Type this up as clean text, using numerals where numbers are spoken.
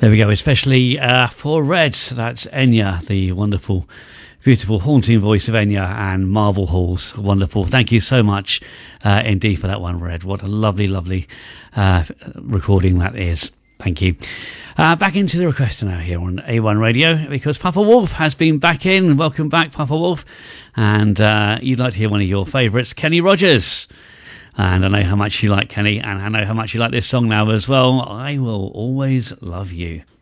There we go, especially for Red. That's Enya, the wonderful, beautiful, haunting voice of Enya, and Marble Halls. Wonderful. Thank you so much indeed for that one, Red. What a lovely, lovely recording that is. Thank you. Back into the requester now here on A1 Radio, because Papa Wolf has been back in. Welcome back, Papa Wolf. And you'd like to hear one of your favourites, Kenny Rogers. And I know how much you like Kenny, and I know how much you like this song now as well. I Will Always Love You.